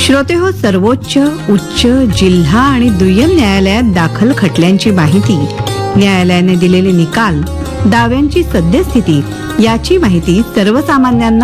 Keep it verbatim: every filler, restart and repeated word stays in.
श्रोतेहो, सर्वोच्च, उच्च, जिल्हा आणि दुय्यम न्यायालयात दाखल खटल्यांची माहिती, न्यायालयाने दिलेले निकाल, दाव्यांची सद्यस्थिती याची माहिती सर्वसामान्यांना